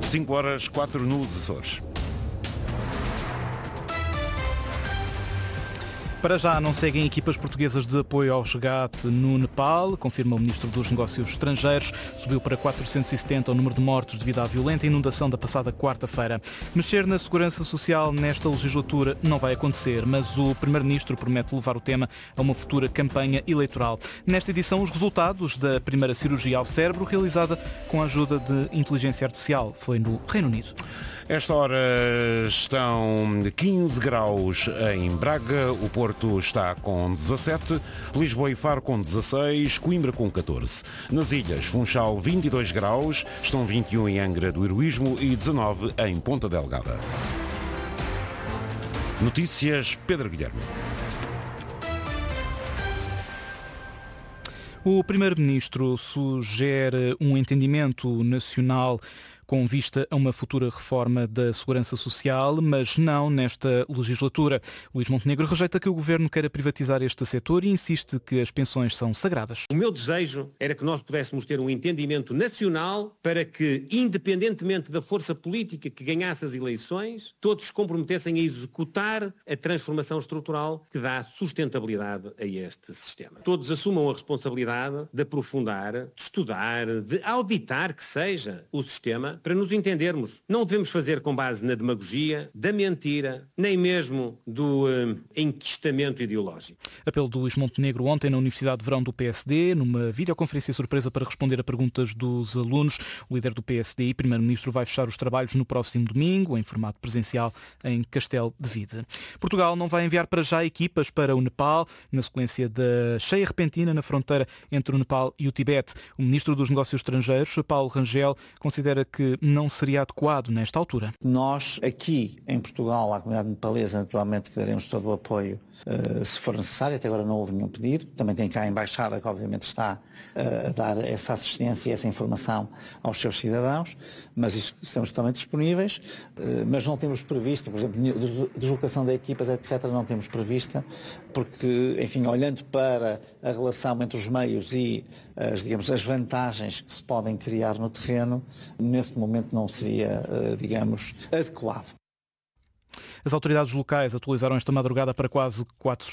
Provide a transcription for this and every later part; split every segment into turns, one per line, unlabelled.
5h04 nos Açores.
Para já não seguem equipas portuguesas de apoio ao resgate no Nepal, confirma o Ministro dos Negócios Estrangeiros. Subiu para 470 o número de mortos devido à violenta inundação da passada quarta-feira. Mexer na segurança social nesta legislatura não vai acontecer, mas o Primeiro-Ministro promete levar o tema a uma futura campanha eleitoral. Nesta edição, os resultados da primeira cirurgia ao cérebro realizada com a ajuda de inteligência artificial. Foi no Reino Unido.
Esta hora estão 15 graus em Braga, o Porto está com 17, Lisboa e Faro com 16, Coimbra com 14. Nas ilhas, Funchal 22 graus, estão 21 em Angra do Heroísmo e 19 em Ponta Delgada. Notícias, Pedro Guilherme.
O Primeiro-Ministro sugere um entendimento nacional com vista a uma futura reforma da Segurança Social, mas não nesta legislatura. Luís Montenegro rejeita que o Governo queira privatizar este setor e insiste que as pensões são sagradas.
O meu desejo era que nós pudéssemos ter um entendimento nacional para que, independentemente da força política que ganhasse as eleições, todos se comprometessem a executar a transformação estrutural que dá sustentabilidade a este sistema. Todos assumam a responsabilidade de aprofundar, de estudar, de auditar que seja o sistema, para nos entendermos. Não devemos fazer com base na demagogia, da mentira, nem mesmo do enquistamento ideológico.
Apelo de Luís Montenegro ontem na Universidade de Verão do PSD, numa videoconferência surpresa para responder a perguntas dos alunos. O líder do PSD e Primeiro-Ministro vai fechar os trabalhos no próximo domingo, em formato presencial, em Castelo de Vide. Portugal não vai enviar para já equipas para o Nepal, na sequência da cheia repentina na fronteira entre o Nepal e o Tibete. O Ministro dos Negócios Estrangeiros, Paulo Rangel, considera que não seria adequado nesta altura.
Nós, aqui em Portugal, à comunidade nepalesa, naturalmente que daremos todo o apoio se for necessário. Até agora não houve nenhum pedido. Também tem cá a Embaixada, que obviamente está a dar essa assistência e essa informação aos seus cidadãos, mas isso estamos totalmente disponíveis, mas não temos previsto, por exemplo, deslocação de equipas, etc., não temos prevista, porque, enfim, olhando para a relação entre os meios e as vantagens que se podem criar no terreno, neste momento não seria, adequado.
As autoridades locais atualizaram esta madrugada para quase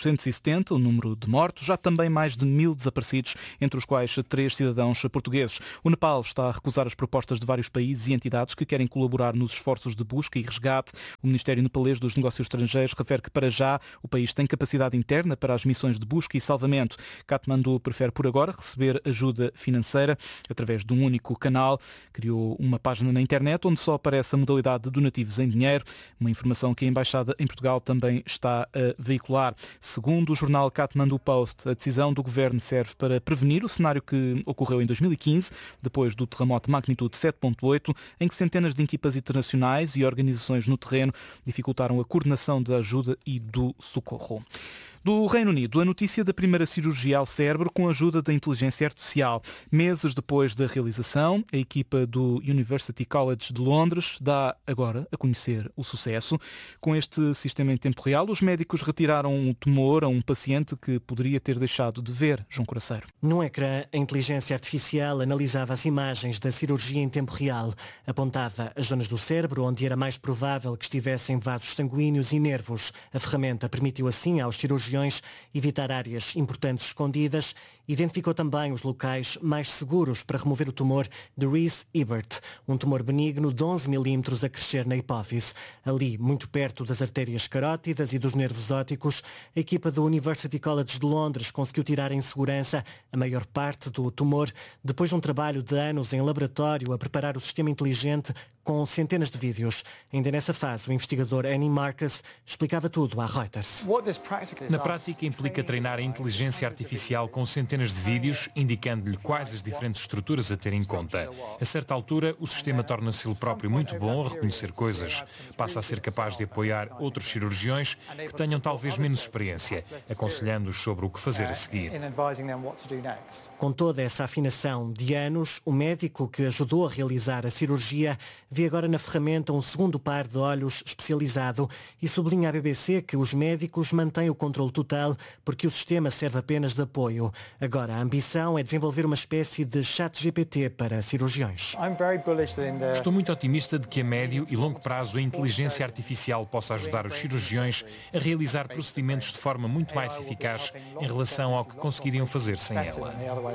470 o número de mortos, já também mais de 1000 desaparecidos, entre os quais 3 cidadãos portugueses. O Nepal está a recusar as propostas de vários países e entidades que querem colaborar nos esforços de busca e resgate. O Ministério Nepalês dos Negócios Estrangeiros refere que, para já, o país tem capacidade interna para as missões de busca e salvamento. Katmandu prefere, por agora, receber ajuda financeira através de um único canal. Criou uma página na internet onde só aparece a modalidade de donativos em dinheiro, uma informação que a Embaixada em Portugal também está a veicular. Segundo o jornal Kathmandu Post, a decisão do Governo serve para prevenir o cenário que ocorreu em 2015, depois do terremoto de magnitude 7.8, em que centenas de equipas internacionais e organizações no terreno dificultaram a coordenação da ajuda e do socorro. Do Reino Unido, a notícia da primeira cirurgia ao cérebro com a ajuda da inteligência artificial. Meses depois da realização, a equipa do University College de Londres dá agora a conhecer o sucesso. Com este sistema em tempo real, os médicos retiraram um tumor a um paciente que poderia ter deixado de ver. João Coraceiro.
No ecrã, a inteligência artificial analisava as imagens da cirurgia em tempo real. Apontava as zonas do cérebro onde era mais provável que estivessem vasos sanguíneos e nervos. A ferramenta permitiu assim aos cirurgiões evitar áreas importantes escondidas. Identificou também os locais mais seguros para remover o tumor de Rees-Ebert, um tumor benigno de 11 milímetros a crescer na hipófise. Ali, muito perto das artérias carótidas e dos nervos ópticos, a equipa do University College de Londres conseguiu tirar em segurança a maior parte do tumor, depois de um trabalho de anos em laboratório a preparar o sistema inteligente com centenas de vídeos. Ainda nessa fase, o investigador Annie Marcus explicava tudo à Reuters.
Na prática, implica treinar a inteligência artificial com centenas de vídeos, indicando-lhe quais as diferentes estruturas a ter em conta. A certa altura, o sistema torna-se ele próprio muito bom a reconhecer coisas. Passa a ser capaz de apoiar outros cirurgiões que tenham talvez menos experiência, aconselhando-os sobre o que fazer a seguir.
Com toda essa afinação de anos, o médico que ajudou a realizar a cirurgia vê agora na ferramenta um segundo par de olhos especializado e sublinha à BBC que os médicos mantêm o controle total porque o sistema serve apenas de apoio. Agora, a ambição é desenvolver uma espécie de ChatGPT para cirurgiões.
Estou muito otimista de que a médio e longo prazo a inteligência artificial possa ajudar os cirurgiões a realizar procedimentos de forma muito mais eficaz em relação ao que conseguiriam fazer sem ela.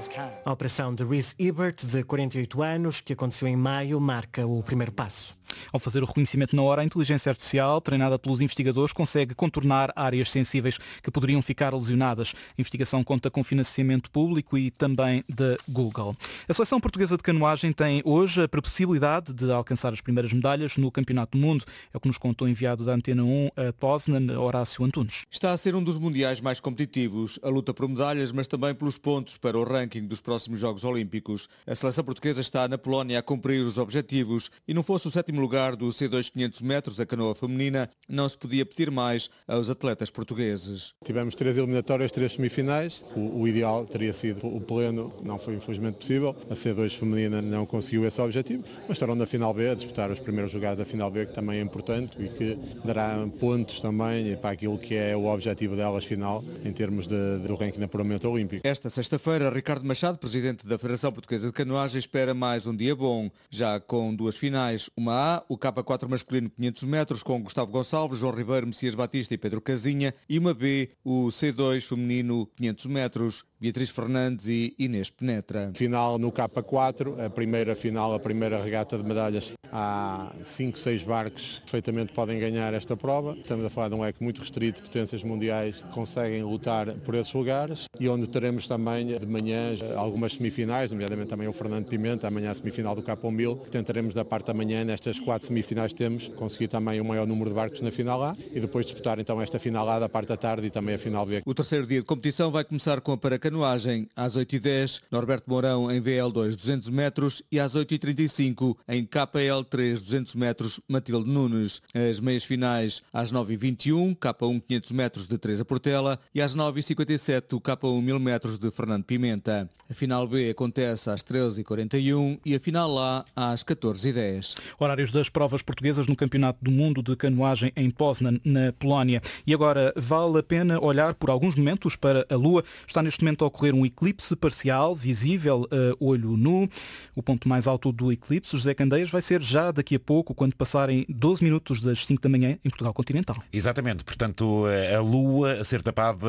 A operação de Rhys Ebert, de 48 anos, que aconteceu em maio, marca o primeiro passo.
Ao fazer o reconhecimento na hora, a inteligência artificial, treinada pelos investigadores, consegue contornar áreas sensíveis que poderiam ficar lesionadas. A investigação conta com financiamento público e também da Google. A seleção portuguesa de canoagem tem hoje a possibilidade de alcançar as primeiras medalhas no Campeonato do Mundo. É o que nos contou o enviado da Antena 1 a Poznan, Horácio Antunes.
Está a ser um dos mundiais mais competitivos. A luta por medalhas, mas também pelos pontos para o ranking dos próximos Jogos Olímpicos. A seleção portuguesa está na Polónia a cumprir os objetivos e não fosse o 7º lugar do C2 500 metros, a canoa feminina, não se podia pedir mais aos atletas portugueses.
Tivemos 3 eliminatórias, 3 semifinais. O ideal teria sido o pleno, não foi infelizmente possível. A C2 feminina não conseguiu esse objetivo, mas estarão na final B a disputar os primeiros lugares da final B, que também é importante e que dará pontos também para aquilo que é o objetivo delas final em termos do ranking de apuramento olímpico.
Esta sexta-feira, Ricardo Machado, presidente da Federação Portuguesa de Canoagem, espera mais um dia bom, já com 2 finais, uma A, o K4 masculino 500 metros com Gustavo Gonçalves, João Ribeiro, Messias Batista e Pedro Casinha, e uma B, o C2 feminino 500 metros, Beatriz Fernandes e Inês Penetra.
Final no K4, a primeira regata de medalhas. Há 5, 6 barcos que perfeitamente podem ganhar esta prova. Estamos a falar de um leque muito restrito de potências mundiais que conseguem lutar por esses lugares e onde teremos também de manhã algumas semifinais, nomeadamente também o Fernando Pimenta, amanhã a semifinal do K1000, que tentaremos da parte da manhã, nestas 4 semifinais temos, conseguir também o maior número de barcos na final A e depois disputar então esta final A da parte da tarde e também a final B.
O terceiro dia de competição vai começar com a paracanoagem às 8h10, Norberto Mourão em VL2 200 metros e às 8h35 em KL3 200 metros, Matilde Nunes. As meias finais às 9h21, K1 500 metros de Teresa Portela e às 9h57 o K1 1000 metros de Fernando Pimenta. A final B acontece às 13h41 e a final A às 14h10.
Horários das provas portuguesas no Campeonato do Mundo de Canoagem em Poznan, na Polónia. E agora vale a pena olhar por alguns momentos para a Lua. Está neste momento a ocorrer um eclipse parcial, visível a olho nu. O ponto mais alto do eclipse, José Candeias, vai ser já daqui a pouco, quando passarem 12 minutos das 5 da manhã em Portugal continental.
Exatamente, portanto a Lua a ser tapada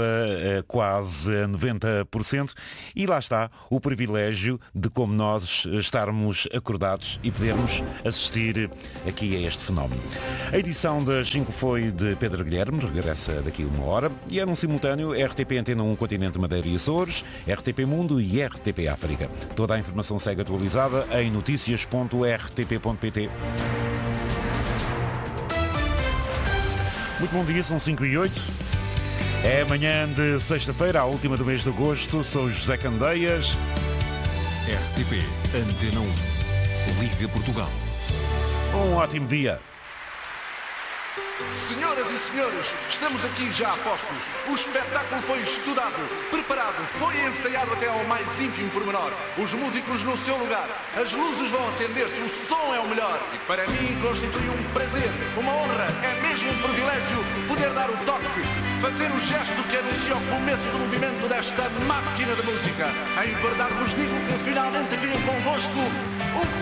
quase a 90% e lá está o privilégio de como nós estarmos acordados e podermos assistir aqui a este fenómeno. A edição das 5 foi de Pedro Guilherme, regressa daqui a 1 hora e é num simultâneo RTP Antena 1 Continente Madeira e Açores, RTP Mundo e RTP África. Toda a informação segue atualizada em noticias.rtp.pt. Muito bom dia, são 5h08. É amanhã de sexta-feira, a última do mês de agosto. Sou José Candeias.
RTP Antena 1. Liga Portugal.
Um ótimo dia.
Senhoras e senhores, estamos aqui já a postos. O espetáculo foi estudado, preparado, foi ensaiado até ao mais ínfimo pormenor. Os músicos no seu lugar, as luzes vão acender-se, o som é o melhor. E para mim constitui um prazer, uma honra, é mesmo um privilégio poder dar o toque, fazer o gesto que anuncia o começo do movimento desta máquina de música. Em verdade vos digo que finalmente vim convosco